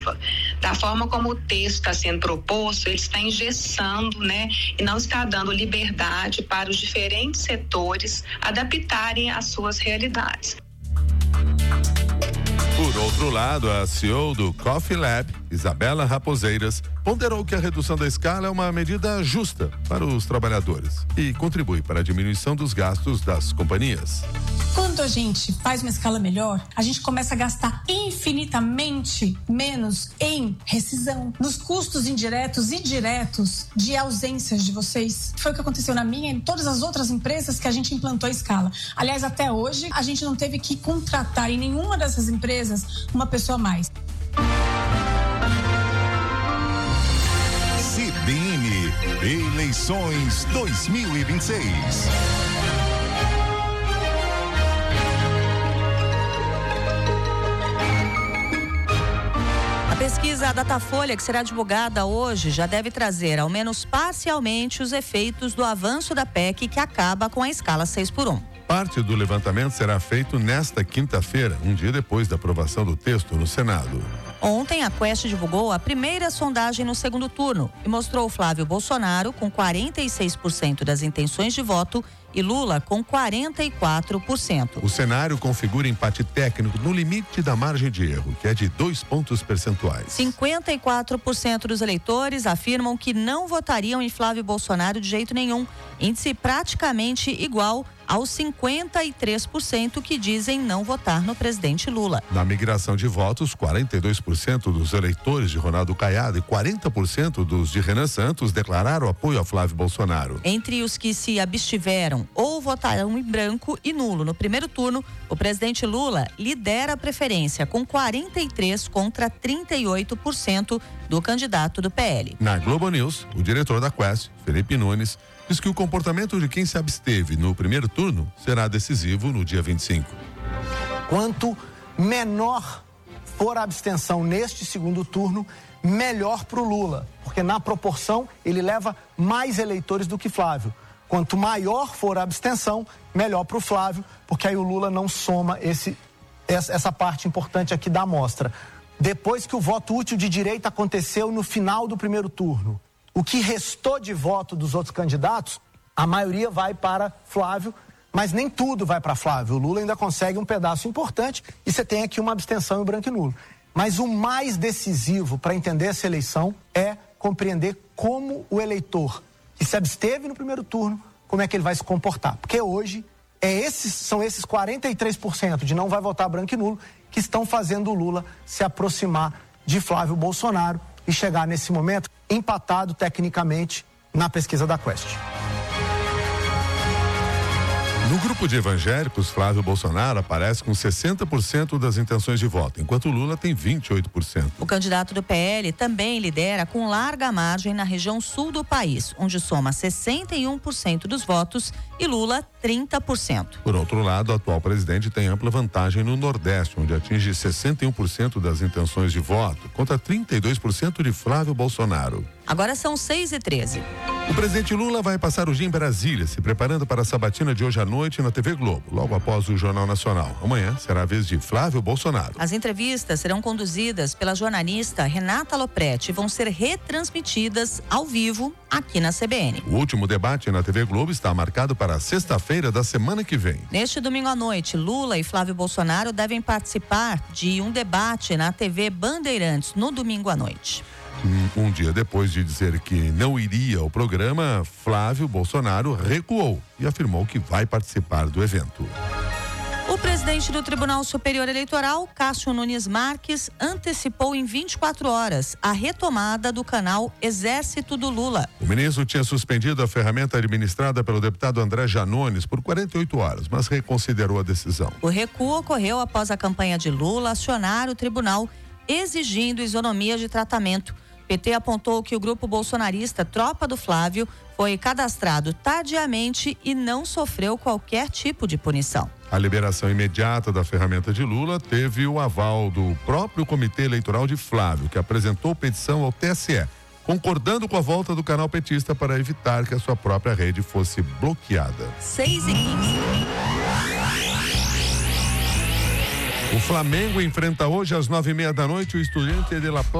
Da forma como o texto está sendo proposto, ele está engessando, né, e não está dando liberdade para os diferentes setores adaptarem às suas realidades. Por outro lado, a CEO do Coffee Lab, Isabela Raposeiras, ponderou que a redução da escala é uma medida justa para os trabalhadores e contribui para a diminuição dos gastos das companhias. Quando a gente faz uma escala melhor, a gente começa a gastar infinitamente menos em rescisão, nos custos indiretos e diretos de ausências de vocês. Foi o que aconteceu na minha e em todas as outras empresas que a gente implantou a escala. Aliás, até hoje, a gente não teve que contratar em nenhuma dessas empresas uma pessoa a mais. CBN Eleições 2026. A pesquisa Datafolha, que será divulgada hoje, já deve trazer, ao menos parcialmente, os efeitos do avanço da PEC que acaba com a escala 6x1. Parte do levantamento será feito nesta quinta-feira, um dia depois da aprovação do texto no Senado. Ontem, a Quest divulgou a primeira sondagem no segundo turno e mostrou Flávio Bolsonaro com 46% das intenções de voto e Lula com 44%. O cenário configura empate técnico no limite da margem de erro, que é de 2 pontos percentuais. 54% dos eleitores afirmam que não votariam em Flávio Bolsonaro de jeito nenhum, índice praticamente igual aos 53% que dizem não votar no presidente Lula. Na migração de votos, 42% dos eleitores de Ronaldo Caiado e 40% dos de Renan Santos declararam apoio a Flávio Bolsonaro. Entre os que se abstiveram ou votaram em branco e nulo no primeiro turno, o presidente Lula lidera a preferência com 43% contra 38% do candidato do PL. Na Globo News, o diretor da Quest, Felipe Nunes, diz que o comportamento de quem se absteve no primeiro turno será decisivo no dia 25. Quanto menor for a abstenção neste segundo turno, melhor para o Lula, porque na proporção ele leva mais eleitores do que Flávio. Quanto maior for a abstenção, melhor para o Flávio, porque aí o Lula não soma essa parte importante aqui da amostra. Depois que o voto útil de direita aconteceu no final do primeiro turno, o que restou de voto dos outros candidatos, a maioria vai para Flávio, mas nem tudo vai para Flávio. O Lula ainda consegue um pedaço importante e você tem aqui uma abstenção em branco e nulo. Mas o mais decisivo para entender essa eleição é compreender como o eleitor que se absteve no primeiro turno, como é que ele vai se comportar. Porque hoje são esses 43% de não vai votar branco e nulo que estão fazendo o Lula se aproximar de Flávio Bolsonaro e chegar nesse momento empatado tecnicamente na pesquisa da Quest. No grupo de evangélicos, Flávio Bolsonaro aparece com 60% das intenções de voto, enquanto Lula tem 28%. O candidato do PL também lidera com larga margem na região sul do país, onde soma 61% dos votos e Lula 30%. Por outro lado, o atual presidente tem ampla vantagem no Nordeste, onde atinge 61% das intenções de voto, contra 32% de Flávio Bolsonaro. Agora são 6h13. O presidente Lula vai passar o dia em Brasília, se preparando para a sabatina de hoje à noite na TV Globo, logo após o Jornal Nacional. Amanhã será a vez de Flávio Bolsonaro. As entrevistas serão conduzidas pela jornalista Renata Lopretti e vão ser retransmitidas ao vivo aqui na CBN. O último debate na TV Globo está marcado para sexta-feira da semana que vem. Neste domingo à noite, Lula e Flávio Bolsonaro devem participar de um debate na TV Bandeirantes no domingo à noite. Um dia depois de dizer que não iria ao programa, Flávio Bolsonaro recuou e afirmou que vai participar do evento. O presidente do Tribunal Superior Eleitoral, Cássio Nunes Marques, antecipou em 24 horas a retomada do canal Exército do Lula. O ministro tinha suspendido a ferramenta administrada pelo deputado André Janones por 48 horas, mas reconsiderou a decisão. O recuo ocorreu após a campanha de Lula acionar o tribunal exigindo isonomia de tratamento. O PT apontou que o grupo bolsonarista Tropa do Flávio foi cadastrado tardiamente e não sofreu qualquer tipo de punição. A liberação imediata da ferramenta de Lula teve o aval do próprio Comitê Eleitoral de Flávio, que apresentou petição ao TSE, concordando com a volta do canal petista para evitar que a sua própria rede fosse bloqueada. 6h15. O Flamengo enfrenta hoje às 9:30 da noite o Estudiantes de La Plata.